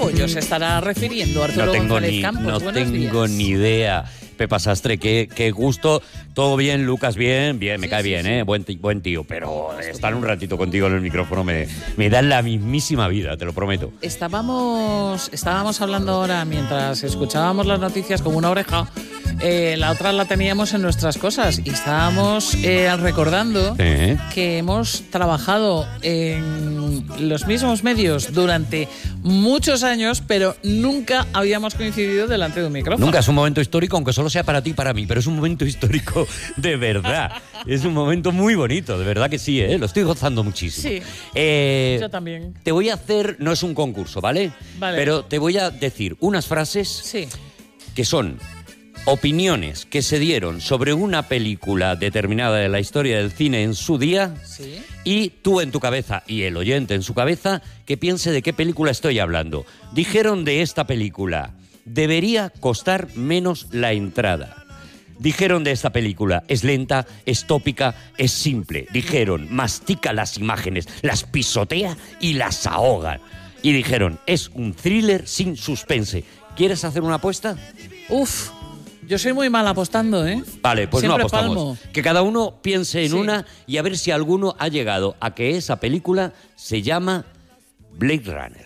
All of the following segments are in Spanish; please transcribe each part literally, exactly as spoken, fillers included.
pollo se estará refiriendo Arturo no tengo González ni, Campos? No Buenos tengo días. ni idea. Pepa Sastre, qué, qué gusto. Todo bien, Lucas, bien, bien, me Sí, cae sí, bien, sí. ¿eh? Buen, ti- buen tío, pero estar un ratito contigo en el micrófono me, me da la mismísima vida, te lo prometo. Estábamos, estábamos hablando ahora mientras escuchábamos las noticias como una oreja. Eh, la otra la teníamos en nuestras cosas y estábamos eh, recordando ¿Eh? que hemos trabajado en los mismos medios durante muchos años, pero nunca habíamos coincidido delante de un micrófono. Nunca es un momento histórico, aunque solo sea para ti y para mí, pero es un momento histórico de verdad. Es un momento muy bonito, de verdad que sí, ¿eh? Lo estoy gozando muchísimo. Sí, Eh, yo también. Te voy a hacer, no es un concurso, ¿vale? Vale. Pero te voy a decir unas frases Sí. que son opiniones que se dieron sobre una película determinada de la historia del cine en su día, Sí. y tú en tu cabeza y el oyente en su cabeza que piense de qué película estoy hablando. Dijeron de esta película: debería costar menos la entrada. Dijeron de esta película: es lenta, es tópica, es simple. Dijeron: mastica las imágenes, las pisotea y las ahoga. Y dijeron: es un thriller sin suspense. ¿Quieres hacer una apuesta? Uf, yo soy muy mal apostando, ¿eh? Vale, pues Siempre no apostamos. palmo. Que cada uno piense en Sí. una y a ver si alguno ha llegado a que esa película se llama Blade Runner.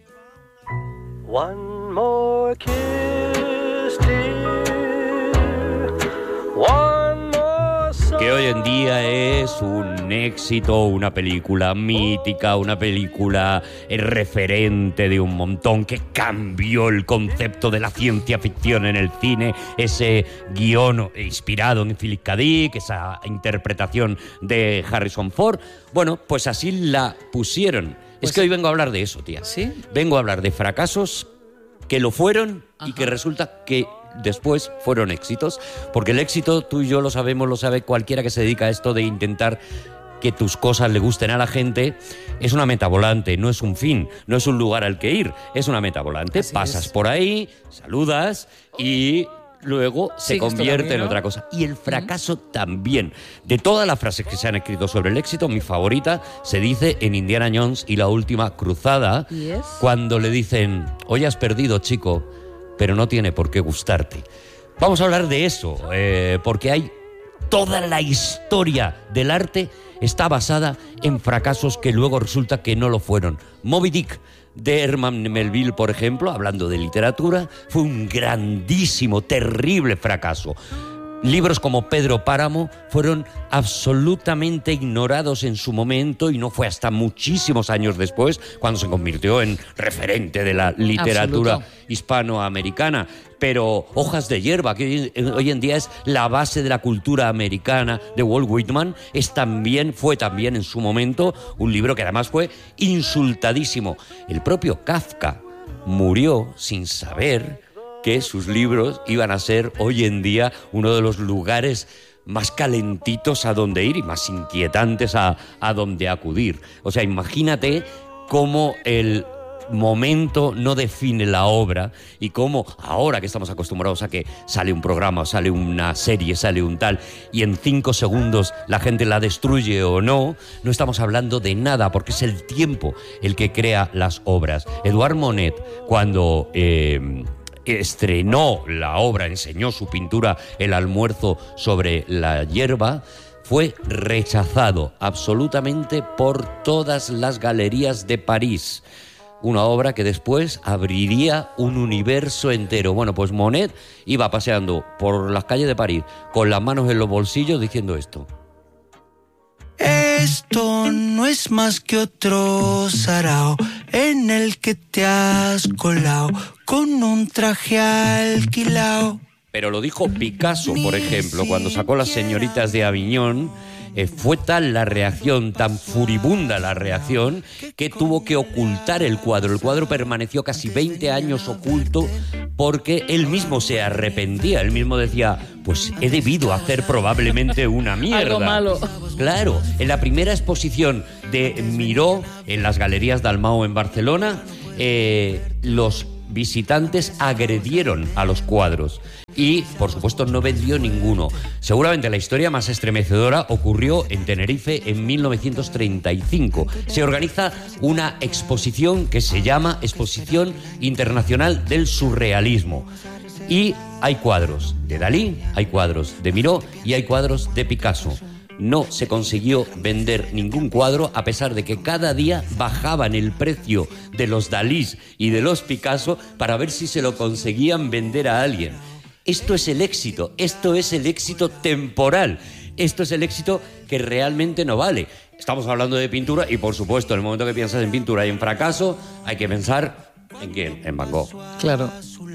One more kiss, dear. One more song. Que hoy en día es un éxito, una película mítica, una película eh, referente de un montón, que cambió el concepto de la ciencia ficción en el cine, ese guión inspirado en Philip K. Dick, esa interpretación de Harrison Ford. Bueno, pues así la pusieron. Pues es que hoy vengo a hablar de eso, tía. ¿Sí? Vengo a hablar de fracasos que lo fueron y Ajá. que resulta que después fueron éxitos, porque el éxito, tú y yo lo sabemos, lo sabe cualquiera que se dedica a esto de intentar que tus cosas le gusten a la gente, es una meta volante, no es un fin, no es un lugar al que ir, es una meta volante. Así Pasas es. por ahí, saludas y luego se Sigues tu convierte en camino. otra cosa. Y el fracaso también. De todas las frases que se han escrito sobre el éxito, mi favorita se dice en Indiana Jones y la última cruzada, ¿Y es? cuando le dicen: hoy has perdido, chico, pero no tiene por qué gustarte. Vamos a hablar de eso, eh, porque hay toda la historia del arte está basada en fracasos que luego resulta que no lo fueron. Moby Dick, de Herman Melville, por ejemplo, hablando de literatura, fue un grandísimo, terrible fracaso. Libros como Pedro Páramo fueron absolutamente ignorados en su momento y no fue hasta muchísimos años después cuando se convirtió en referente de la literatura Absoluto. hispanoamericana. Pero Hojas de hierba, que hoy, hoy en día es la base de la cultura americana, de Walt Whitman, es también, fue también en su momento un libro que además fue insultadísimo. El propio Kafka murió sin saber que sus libros iban a ser hoy en día uno de los lugares más calentitos a donde ir y más inquietantes a, a donde acudir. O sea, imagínate cómo el momento no define la obra y cómo ahora que estamos acostumbrados a que sale un programa, sale una serie, sale un tal y en cinco segundos la gente la destruye o no, no estamos hablando de nada porque es el tiempo el que crea las obras. Edouard Monet, cuando Eh, estrenó la obra, enseñó su pintura El almuerzo sobre la hierba, fue rechazado absolutamente por todas las galerías de París. Una obra que después abriría un universo entero. Bueno, pues Monet iba paseando por las calles de París con las manos en los bolsillos diciendo esto. Esto no es más que otro sarao en el que te has colado con un traje alquilao. Pero lo dijo Picasso, por ejemplo, cuando sacó Las señoritas de Aviñón. Eh, fue tal la reacción, tan furibunda la reacción, que tuvo que ocultar el cuadro. El cuadro permaneció casi veinte años oculto porque él mismo se arrepentía. Él mismo decía, pues he debido hacer probablemente una mierda. Algo malo. Claro, en la primera exposición de Miró, en las Galerías Dalmau en Barcelona, eh, los visitantes agredieron a los cuadros y, por supuesto, no vendió ninguno. Seguramente la historia más estremecedora ocurrió en Tenerife en mil novecientos treinta y cinco. Se organiza una exposición que se llama Exposición Internacional del Surrealismo. Y hay cuadros de Dalí, hay cuadros de Miró y hay cuadros de Picasso. No se consiguió vender ningún cuadro, a pesar de que cada día bajaban el precio de los Dalís y de los Picasso para ver si se lo conseguían vender a alguien. Esto es el éxito, esto es el éxito temporal, esto es el éxito que realmente no vale. Estamos hablando de pintura y, por supuesto, en el momento que piensas en pintura y en fracaso, hay que pensar ¿en quién? En Van Gogh. Claro.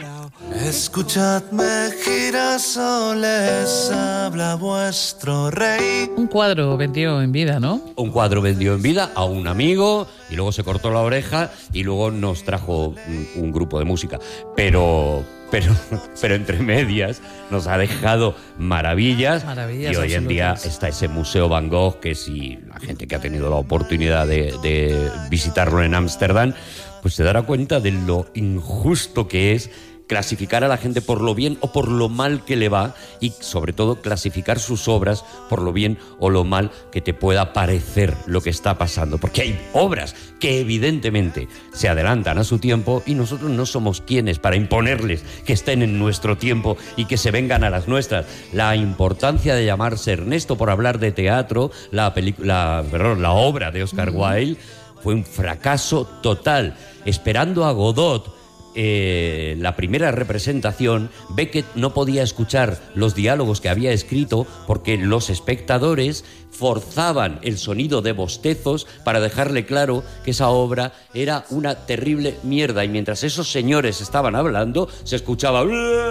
Escuchadme, girasoles, habla vuestro rey. Un cuadro vendió en vida, ¿no? Un cuadro vendió en vida a un amigo y luego se cortó la oreja y luego nos trajo un, un grupo de música. Pero, pero, pero entre medias nos ha dejado maravillas. Maravillas y hoy en día absolutas. está ese Museo Van Gogh que, si la gente que ha tenido la oportunidad de, de visitarlo en Ámsterdam, pues se dará cuenta de lo injusto que es clasificar a la gente por lo bien o por lo mal que le va, y sobre todo clasificar sus obras por lo bien o lo mal que te pueda parecer lo que está pasando. Porque hay obras que evidentemente se adelantan a su tiempo y nosotros no somos quienes para imponerles que estén en nuestro tiempo y que se vengan a las nuestras. La importancia de llamarse Ernesto por hablar de teatro, la, película, perdón, la obra de Oscar Wilde, fue un fracaso total. Esperando a Godot, Eh, la primera representación, Beckett no podía escuchar los diálogos que había escrito porque los espectadores forzaban el sonido de bostezos para dejarle claro que esa obra era una terrible mierda, y mientras esos señores estaban hablando se escuchaba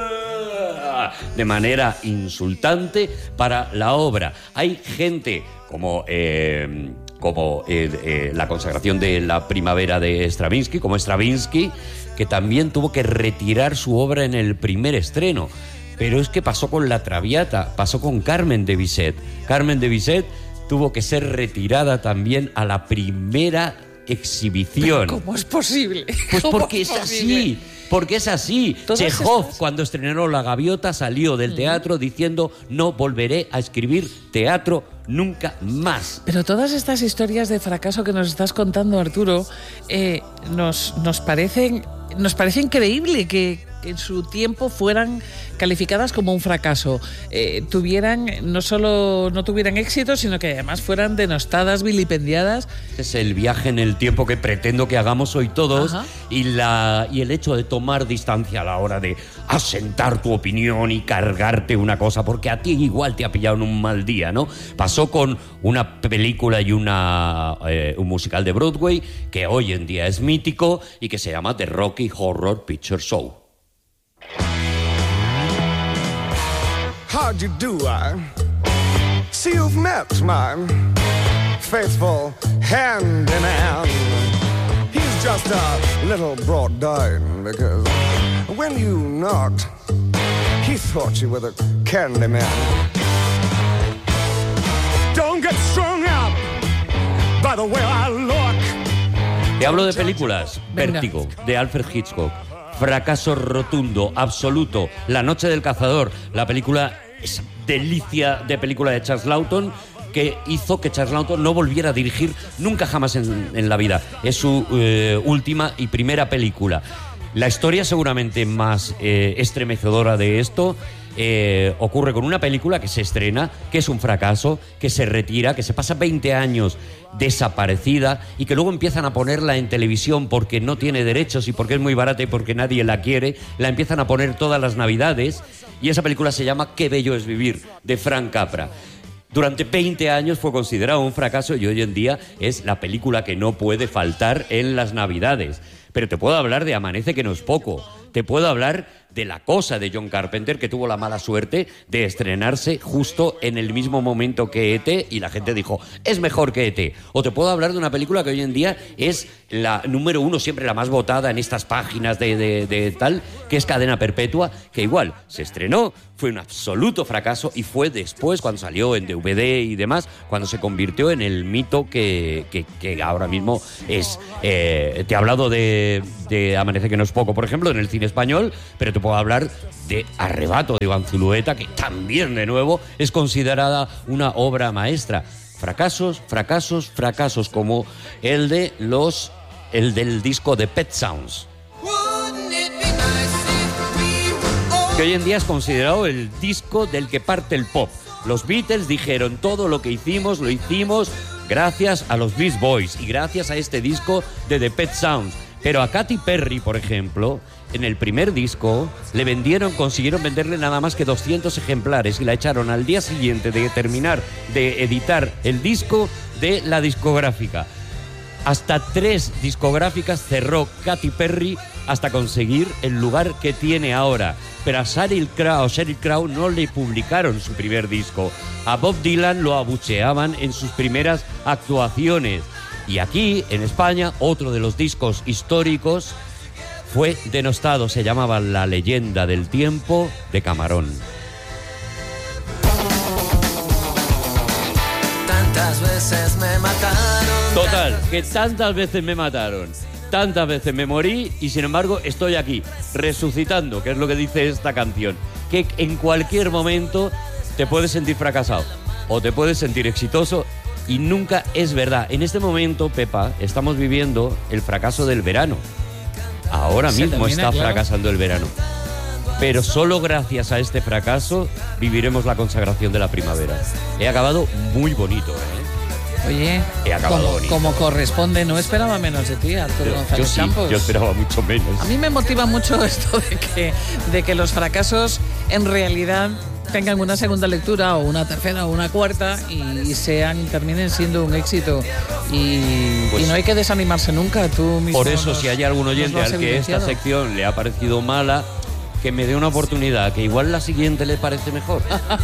de manera insultante para la obra. Hay gente como eh, como eh, eh, la consagración de la primavera de Stravinsky, como Stravinsky, que también tuvo que retirar su obra en el primer estreno. Pero es que pasó con La Traviata, pasó con Carmen de Bizet. Carmen de Bizet tuvo que ser retirada también a la primera exhibición. ¿Pero cómo es posible? Pues ¿Cómo porque es posible? así, porque es así. Todas Chekhov, estas- cuando estrenó La Gaviota, salió del teatro diciendo: no volveré a escribir teatro nunca más. Pero todas estas historias de fracaso que nos estás contando, Arturo, eh, nos, nos parecen, nos parece increíble que en su tiempo fueran calificadas como un fracaso, eh, tuvieran no solo no tuvieran éxito, sino que además fueran denostadas, vilipendiadas. Este es el viaje en el tiempo que pretendo que hagamos hoy todos. Ajá. y, la, y el hecho de tomar distancia a la hora de asentar tu opinión y cargarte una cosa, porque a ti igual te ha pillado en un mal día, ¿no? Pasó con una película y una, eh, un musical de Broadway que hoy en día es mítico y que se llama The Rocky Horror Picture Show. How'd you do? I see you've met my faithful handyman. He's just a little brought down because when you knocked, he thought you were the candy man. Don't get strung up by the way I look. Te hablo de películas. Venga. Vértigo, de Alfred Hitchcock. Fracaso rotundo, absoluto. La noche del cazador, la película, esa delicia de película de Charles Lawton, que hizo que Charles Lawton no volviera a dirigir nunca jamás en, en la vida. Es su eh, última y primera película. La historia seguramente más eh, estremecedora de esto eh, ocurre con una película que se estrena, que es un fracaso, que se retira, que se pasa veinte años desaparecida y que luego empiezan a ponerla en televisión porque no tiene derechos y porque es muy barata y porque nadie la quiere. La empiezan a poner todas las navidades y esa película se llama Qué bello es vivir, de Frank Capra. Durante veinte años fue considerado un fracaso y hoy en día es la película que no puede faltar en las navidades. Pero te puedo hablar de Amanece, que no es poco, te puedo hablar de La cosa de John Carpenter, que tuvo la mala suerte de estrenarse justo en el mismo momento que E T y la gente dijo, es mejor que E T. O te puedo hablar de una película que hoy en día es la número uno, siempre la más votada en estas páginas de, de, de tal, que es Cadena Perpetua, que igual se estrenó, fue un absoluto fracaso y fue después, cuando salió en D V D y demás, cuando se convirtió en el mito que, que, que ahora mismo es. Eh, te he hablado de, de Amanece que no es poco, por ejemplo, en el cine español, pero te puedo hablar de Arrebato de Iván Zulueta, que también, de nuevo, es considerada una obra maestra. Fracasos, fracasos, fracasos, como el de los el del disco de Pet Sounds, que hoy en día es considerado el disco del que parte el pop. Los Beatles dijeron, todo lo que hicimos, lo hicimos gracias a los Beach Boys y gracias a este disco de The Pet Sounds. Pero a Katy Perry, por ejemplo, en el primer disco le vendieron, consiguieron venderle nada más que doscientos ejemplares y la echaron al día siguiente de terminar de editar el disco de la discográfica. Hasta tres discográficas cerró Katy Perry hasta conseguir el lugar que tiene ahora. Pero a Sheryl Crow, Sheryl Crow no le publicaron su primer disco. A Bob Dylan lo abucheaban en sus primeras actuaciones. Y aquí, en España, otro de los discos históricos fue denostado. Se llamaba La leyenda del tiempo de Camarón. Tantas veces me mataron. Total, que tantas veces me mataron, tantas veces me morí y sin embargo estoy aquí, resucitando, que es lo que dice esta canción. Que en cualquier momento te puedes sentir fracasado o te puedes sentir exitoso y nunca es verdad. En este momento, Pepa, estamos viviendo el fracaso del verano. Ahora Se mismo termina, está claro. fracasando el verano. Pero solo gracias a este fracaso viviremos la consagración de la primavera. He acabado muy bonito, ¿eh? Oye, He acabado como, bonito. como corresponde, no esperaba menos de ti, Arturo Yo, González yo sí, Campos. yo esperaba mucho menos. A mí me motiva mucho esto de que, de que los fracasos en realidad tengan una segunda lectura o una tercera o una cuarta y, y sean terminen siendo un éxito. Y, Pues, y no hay que desanimarse nunca. Tú mismo Por eso, nos- si hay algún nos oyente lo has al que esta evidenciado. sección le ha parecido mala, que me dé una oportunidad, que igual la siguiente le parece mejor.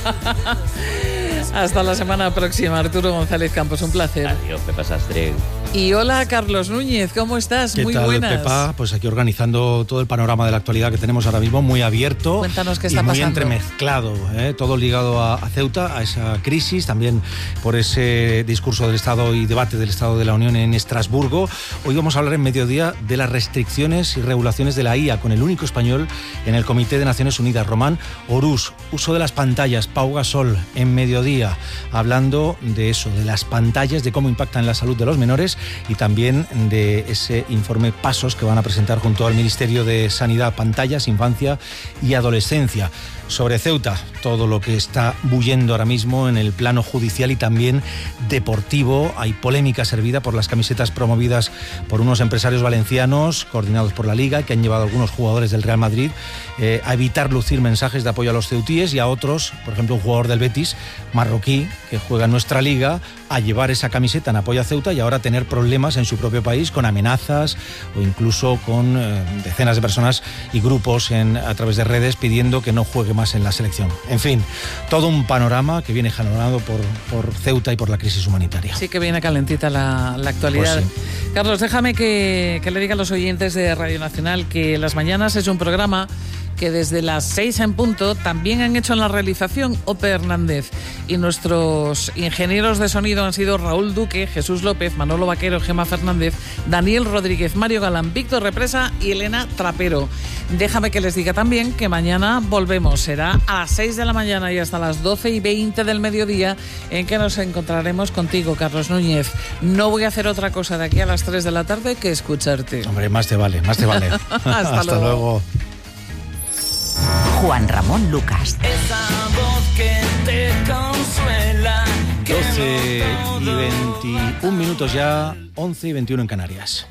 Hasta la semana próxima, Arturo González Campos, un placer. Adiós, Pepa Sastre. Y hola, Carlos Núñez, ¿cómo estás? ¿Qué Muy tal, buenas. Pepa? Pues aquí organizando todo el panorama de la actualidad que tenemos ahora mismo, muy abierto. Cuéntanos qué y está muy pasando. entremezclado, ¿eh? Todo ligado a, a Ceuta, a esa crisis, también por ese discurso del Estado y debate del Estado de la Unión en Estrasburgo. Hoy vamos a hablar en mediodía de las restricciones y regulaciones de la I A con el único español en el Comité de Naciones Unidas, Román Orús. Uso de las pantallas, Pau Gasol, en mediodía, hablando de eso, de las pantallas, de cómo impactan la salud de los menores y también de ese informe Pasos que van a presentar junto al Ministerio de Sanidad, Pantallas, Infancia y Adolescencia. Sobre Ceuta, todo lo que está bullendo ahora mismo en el plano judicial y también deportivo. Hay polémica servida por las camisetas promovidas por unos empresarios valencianos coordinados por la Liga, que han llevado a algunos jugadores del Real Madrid eh, a evitar lucir mensajes de apoyo a los ceutíes y a otros, por ejemplo un jugador del Betis, marroquí, que juega en nuestra liga, a llevar esa camiseta en apoyo a Ceuta y ahora tener problemas en su propio país con amenazas o incluso con eh, decenas de personas y grupos en, a través de redes pidiendo que no juegue más en la selección. En fin, todo un panorama que viene jalonado por, por Ceuta y por la crisis humanitaria. Sí que viene calentita la, la actualidad. Pues Carlos, déjame que, que le diga a los oyentes de Radio Nacional que Las Mañanas es un programa que desde las seis en punto también han hecho en la realización Ope Hernández y nuestros ingenieros de sonido han sido Raúl Duque, Jesús López, Manolo Vaquero, Gemma Fernández, Daniel Rodríguez, Mario Galán, Víctor Represa y Elena Trapero. Déjame que les diga también que mañana volvemos, será a las seis de la mañana y hasta las doce y veinte del mediodía en que nos encontraremos contigo, Carlos Núñez. No voy a hacer otra cosa de aquí a las tres de la tarde que escucharte. Hombre, más te vale, más te vale. Hasta luego. luego. Juan Ramón Lucas. Esa voz que te consuela. que doce no y todo veintiún minutos ya, once y veintiuno en Canarias.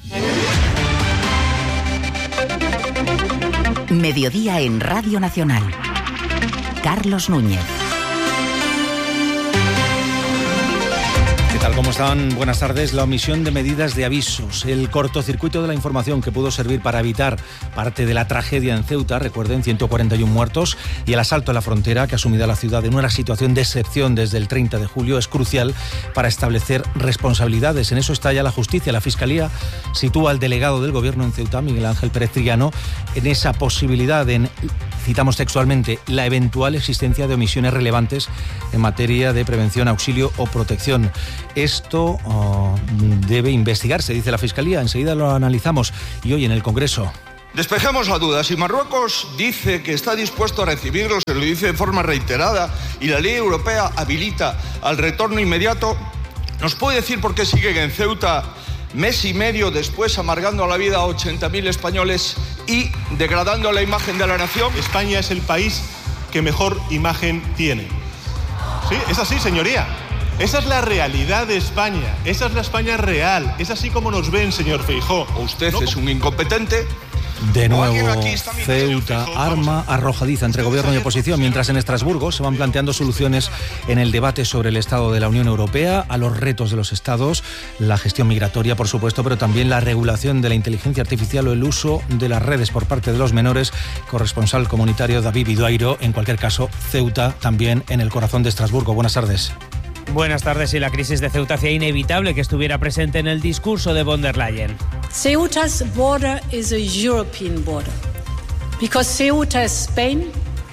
Mediodía en Radio Nacional. Carlos Núñez. tal? ¿Cómo están? Buenas tardes. La omisión de medidas de avisos, el cortocircuito de la información que pudo servir para evitar parte de la tragedia en Ceuta, recuerden, ciento cuarenta y uno muertos, y el asalto a la frontera que ha sumido a la ciudad en una situación de excepción desde el treinta de julio, es crucial para establecer responsabilidades. En eso está ya la justicia. La Fiscalía sitúa al delegado del Gobierno en Ceuta, Miguel Ángel Pérez Triano, en esa posibilidad de, citamos textualmente, la eventual existencia de omisiones relevantes en materia de prevención, auxilio o protección. Esto oh, debe investigarse, dice la Fiscalía. Enseguida lo analizamos. Y hoy en el Congreso. Despejemos la duda. Si Marruecos dice que está dispuesto a recibirlos, se lo dice de forma reiterada, y la ley europea habilita al retorno inmediato, ¿nos puede decir por qué sigue en Ceuta mes y medio después amargando la vida a ochenta mil españoles y degradando la imagen de la nación? España es el país que mejor imagen tiene. Sí, es así, señoría. Esa es la realidad de España. Esa es la España real. Es así como nos ven, señor Feijóo. ¿O usted ¿No? es un incompetente? De nuevo, Ceuta, arma arrojadiza entre gobierno y oposición, mientras en Estrasburgo se van planteando soluciones en el debate sobre el estado de la Unión Europea, a los retos de los estados, la gestión migratoria, por supuesto, pero también la regulación de la inteligencia artificial o el uso de las redes por parte de los menores. Corresponsal comunitario David Viduairo. En cualquier caso, Ceuta también en el corazón de Estrasburgo. Buenas tardes. Buenas tardes. Y la crisis de Ceuta hacía inevitable que estuviera presente en el discurso de von der Leyen. Ceuta's border is a European border because Ceuta is Spain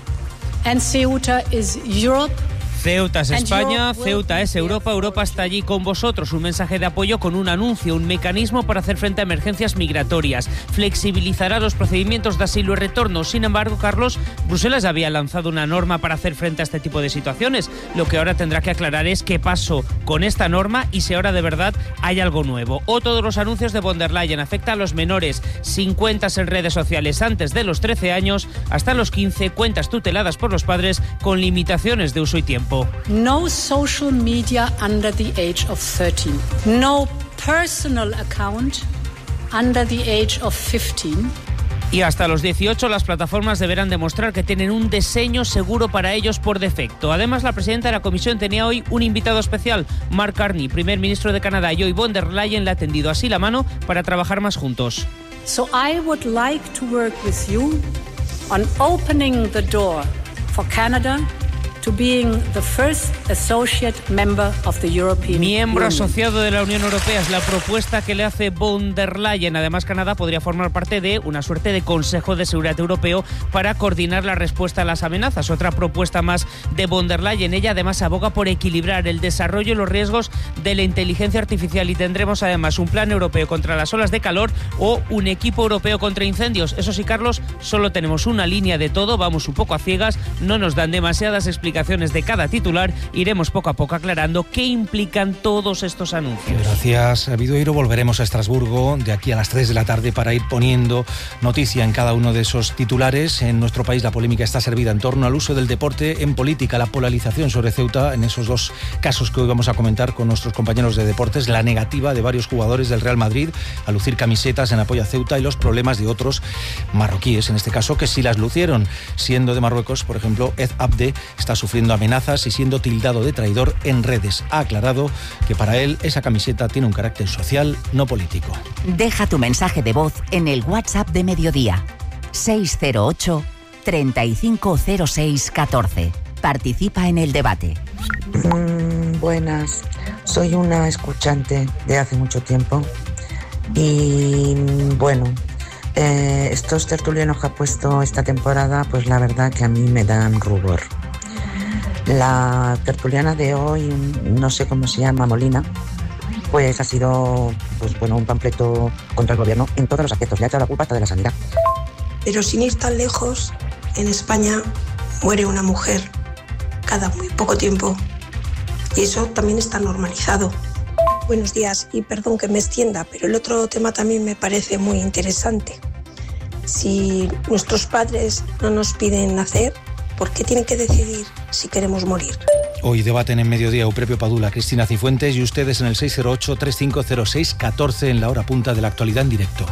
and Ceuta is Europe. Ceuta es España, Ceuta es Europa, Europa está allí con vosotros. Un mensaje de apoyo con un anuncio, un mecanismo para hacer frente a emergencias migratorias. Flexibilizará los procedimientos de asilo y retorno. Sin embargo, Carlos, Bruselas había lanzado una norma para hacer frente a este tipo de situaciones. Lo que ahora tendrá que aclarar es qué pasó con esta norma y si ahora de verdad hay algo nuevo. O todos los anuncios de von der Leyen afectan a los menores, sin cuentas en redes sociales antes de los trece años, hasta los quince, cuentas tuteladas por los padres con limitaciones de uso y tiempo. No social media under the age of thirteen. No personal account under the age of fifteen. Y hasta los dieciocho las plataformas deberán demostrar que tienen un diseño seguro para ellos por defecto. Además, la presidenta de la Comisión tenía hoy un invitado especial, Mark Carney, primer ministro de Canadá, y hoy von der Leyen le ha tendido así la mano para trabajar más juntos. So I would like to work with you on opening the door for Canada to being the first associate member of the European Miembro Union. asociado de la Unión Europea es la propuesta que le hace von der Leyen. Además, Canadá podría formar parte de una suerte de Consejo de Seguridad Europeo para coordinar la respuesta a las amenazas. Otra propuesta más de von der Leyen. Ella además aboga por equilibrar el desarrollo y los riesgos de la inteligencia artificial, y tendremos además un plan europeo contra las olas de calor o un equipo europeo contra incendios. Eso sí, Carlos, solo tenemos una línea de todo, vamos un poco a ciegas, no nos dan demasiadas explicaciones de cada titular. Iremos poco a poco aclarando qué implican todos estos anuncios. Gracias, Vidueiro. Volveremos a Estrasburgo de aquí a las tres de la tarde para ir poniendo noticia en cada uno de esos titulares. En nuestro país la polémica está servida en torno al uso del deporte en política, la polarización sobre Ceuta en esos dos casos que hoy vamos a comentar con nuestros compañeros de deportes, la negativa de varios jugadores del Real Madrid a lucir camisetas en apoyo a Ceuta y los problemas de otros marroquíes, en este caso, que sí las lucieron. Siendo de Marruecos, por ejemplo, Ed Abde está sufriendo amenazas y siendo tildado de traidor en redes. Ha aclarado que para él esa camiseta tiene un carácter social, no político. Deja tu mensaje de voz en el WhatsApp de Mediodía. seis cero ocho, treinta y cinco cero seis, catorce. Participa en el debate. Mm, buenas, soy una escuchante de hace mucho tiempo y bueno, eh, estos tertulianos que ha puesto esta temporada, pues la verdad que a mí me dan rubor. La tertuliana de hoy, no sé cómo se llama, Molina, pues ha sido pues bueno un panfleto contra el gobierno en todos los aspectos. Le ha echado la culpa hasta de la sanidad. Pero sin ir tan lejos, en España muere una mujer cada muy poco tiempo y eso también está normalizado. Buenos días y perdón que me extienda, pero el otro tema también me parece muy interesante. Si nuestros padres no nos piden nacer, ¿por qué tienen que decidir si queremos morir? Hoy debaten en Mediodía Eupepio Padula, Cristina Cifuentes y ustedes en el seis cero ocho, treinta y cinco cero seis, catorce en la hora punta de la actualidad en directo.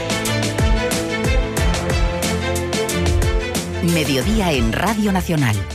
Mediodía en Radio Nacional.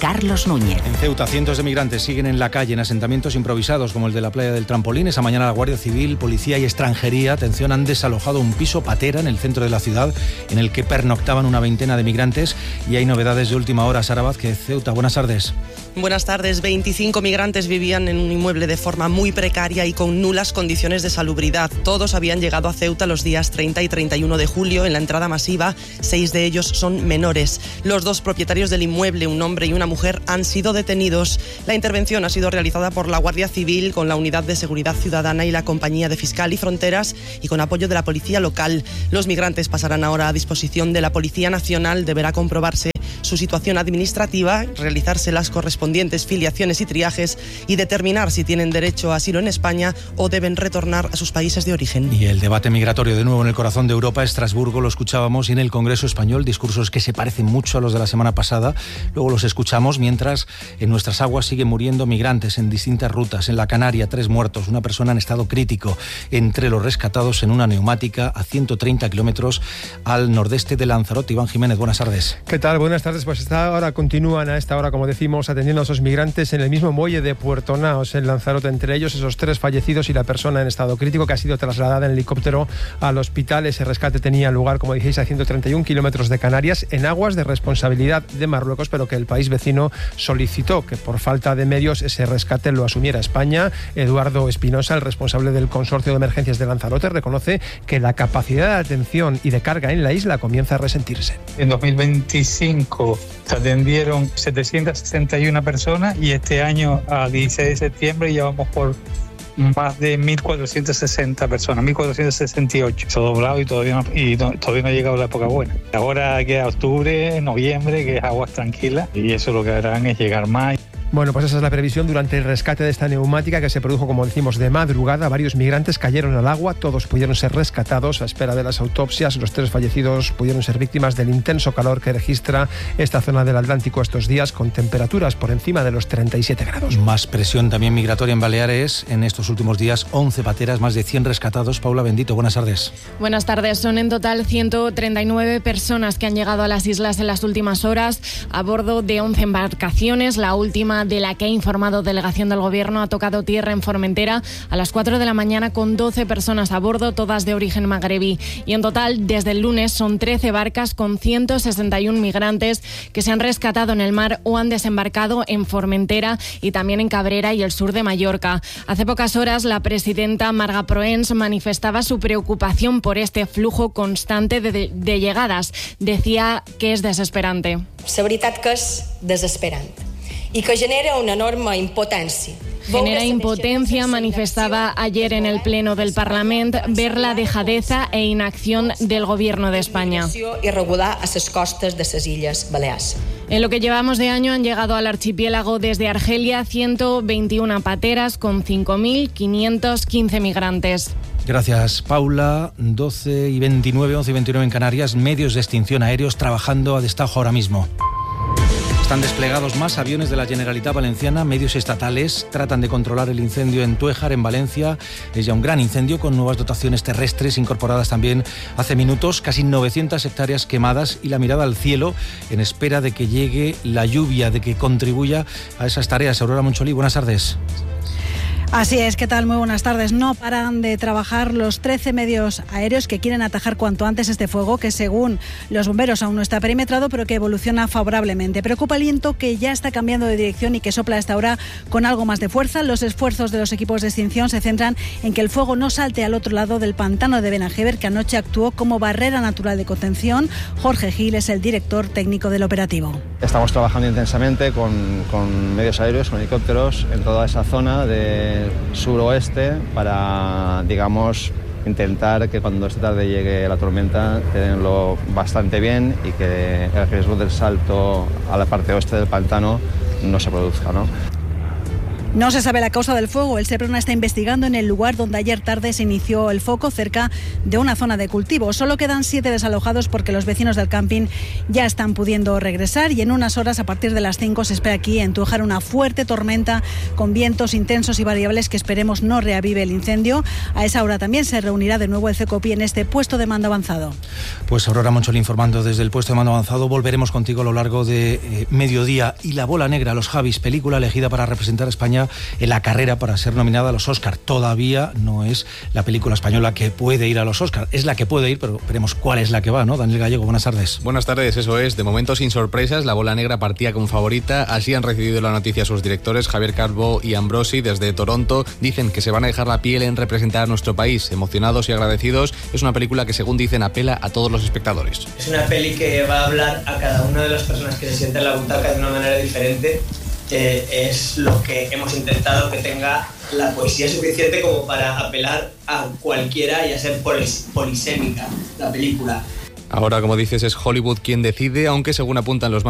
Carlos Núñez. En Ceuta, cientos de migrantes siguen en la calle en asentamientos improvisados como el de la playa del Trampolín. Esa mañana la Guardia Civil, Policía y Extranjería, atención, han desalojado un piso patera en el centro de la ciudad en el que pernoctaban una veintena de migrantes, y hay novedades de última hora. Sara Vázquez, Ceuta, buenas tardes. Buenas tardes. veinticinco migrantes vivían en un inmueble de forma muy precaria y con nulas condiciones de salubridad. Todos habían llegado a Ceuta los días treinta y treinta y uno de julio en la entrada masiva. Seis de ellos son menores. Los dos propietarios del inmueble, un hombre y una mujer, han sido detenidos. La intervención ha sido realizada por la Guardia Civil con la Unidad de Seguridad Ciudadana y la Compañía de Fiscal y Fronteras y con apoyo de la Policía Local. Los migrantes pasarán ahora a disposición de la Policía Nacional. Deberá comprobarse su situación administrativa, realizarse las correspondientes filiaciones y triajes y determinar si tienen derecho a asilo en España o deben retornar a sus países de origen. Y el debate migratorio de nuevo en el corazón de Europa, Estrasburgo, lo escuchábamos, y en el Congreso Español, discursos que se parecen mucho a los de la semana pasada. Luego los escuchamos mientras en nuestras aguas siguen muriendo migrantes en distintas rutas. En la Canaria, tres muertos, una persona en estado crítico entre los rescatados en una neumática a ciento treinta kilómetros al nordeste de Lanzarote. Iván Jiménez, buenas tardes. ¿Qué tal? Buenas tardes. Pues esta hora continúan a esta hora, como decimos, atendiendo a esos migrantes en el mismo muelle de Puerto Naos, en Lanzarote. Entre ellos esos tres fallecidos y la persona en estado crítico que ha sido trasladada en helicóptero al hospital. Ese rescate tenía lugar, como dijéis, a ciento treinta y un kilómetros de Canarias, en aguas de responsabilidad de Marruecos, pero que el país vecino solicitó que por falta de medios ese rescate lo asumiera España. Eduardo Espinosa, el responsable del Consorcio de Emergencias de Lanzarote, reconoce que la capacidad de atención y de carga en la isla comienza a resentirse. En dos mil veinticinco se atendieron setecientas sesenta y una personas y este año, a dieciséis de septiembre, ya vamos por más de mil cuatrocientas sesenta personas, mil cuatrocientos sesenta y ocho. Se ha doblado y todavía no, y no, todavía no ha llegado la época buena. Ahora queda octubre, noviembre, que es aguas tranquilas, y eso lo que harán es llegar más. Bueno, pues esa es la previsión durante el rescate de esta neumática que se produjo, como decimos, de madrugada. Varios migrantes cayeron al agua, todos pudieron ser rescatados a espera de las autopsias. Los tres fallecidos pudieron ser víctimas del intenso calor que registra esta zona del Atlántico estos días, con temperaturas por encima de los treinta y siete grados. Más presión también migratoria en Baleares. En estos últimos días, once pateras, más de cien rescatados. Paula Bendito, buenas tardes. Buenas tardes. Son en total ciento treinta y nueve personas que han llegado a las islas en las últimas horas a bordo de once embarcaciones. La última, de la que ha informado delegación del Gobierno, ha tocado tierra en Formentera a las cuatro de la mañana con doce personas a bordo, todas de origen magrebí. Y en total, desde el lunes, son trece barcas con ciento sesenta y uno migrantes que se han rescatado en el mar o han desembarcado en Formentera y también en Cabrera y el sur de Mallorca. Hace pocas horas, la presidenta Marga Proens manifestaba su preocupación por este flujo constante de, de llegadas. Decía que es desesperante. La veritat que és desesperant y que genera una enorme impotencia. Genera impotencia, manifestaba ayer en el Pleno del Parlamento, ver la dejadeza e inacción del Gobierno de España. Irregular a las costas de las Islas Baleares. En lo que llevamos de año han llegado al archipiélago desde Argelia ciento veintiuna pateras con cinco mil quinientos quince migrantes. Gracias, Paula. doce y veintinueve, once y veintinueve en Canarias, medios de extinción aéreos trabajando a destajo ahora mismo. Están desplegados más aviones de la Generalitat Valenciana, medios estatales tratan de controlar el incendio en Tuéjar, en Valencia. Es ya un gran incendio con nuevas dotaciones terrestres incorporadas también hace minutos, casi novecientas hectáreas quemadas y la mirada al cielo en espera de que llegue la lluvia, de que contribuya a esas tareas. Aurora Moncholí, buenas tardes. Así es, ¿qué tal? Muy buenas tardes. No paran de trabajar los trece medios aéreos que quieren atajar cuanto antes este fuego, que según los bomberos aún no está perimetrado, pero que evoluciona favorablemente. Preocupa el viento, que ya está cambiando de dirección y que sopla a esta hora con algo más de fuerza. Los esfuerzos de los equipos de extinción se centran en que el fuego no salte al otro lado del pantano de Benajever, que anoche actuó como barrera natural de contención. Jorge Gil es el director técnico del operativo. Estamos trabajando intensamente con, con medios aéreos, con helicópteros, en toda esa zona de suroeste para, digamos, intentar que cuando esta tarde llegue la tormenta tenerlo bastante bien y que el riesgo del salto a la parte oeste del pantano no se produzca, ¿no? No se sabe la causa del fuego. El Seprona está investigando en el lugar donde ayer tarde se inició el foco, cerca de una zona de cultivo. Solo quedan siete desalojados porque los vecinos del camping ya están pudiendo regresar y en unas horas, a partir de las cinco, se espera aquí en Tújar una fuerte tormenta con vientos intensos y variables que esperemos no reavive el incendio. A esa hora también se reunirá de nuevo el CECOPI en este puesto de mando avanzado. Pues Aurora Monchol informando desde el puesto de mando avanzado. Volveremos contigo a lo largo de eh, mediodía. Y La bola negra, Los Javis, película elegida para representar a España en la carrera para ser nominada a los Oscar. Todavía no es la película española que puede ir a los Oscar. Es la que puede ir, pero veremos cuál es la que va, ¿no? Daniel Gallego, buenas tardes. Buenas tardes, eso es. De momento sin sorpresas, La bola negra partía como favorita. Así han recibido la noticia sus directores, Javier Calvo y Ambrosi, desde Toronto. Dicen que se van a dejar la piel en representar a nuestro país. Emocionados y agradecidos. Es una película que, según dicen, apela a todos los espectadores. Es una peli que va a hablar a cada una de las personas que se sienten en la butaca de una manera diferente. Eh, es lo que hemos intentado, que tenga la poesía suficiente como para apelar a cualquiera y a ser polis- polisémica la película. Ahora, como dices, es Hollywood quien decide, aunque según apuntan los más